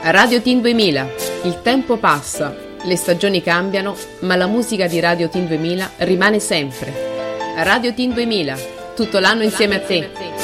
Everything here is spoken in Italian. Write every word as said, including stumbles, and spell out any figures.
Radio Teen duemila. Il tempo passa, le stagioni cambiano, ma la musica di Radio Teen duemila rimane sempre. Radio Teen duemila, tutto l'anno insieme a te.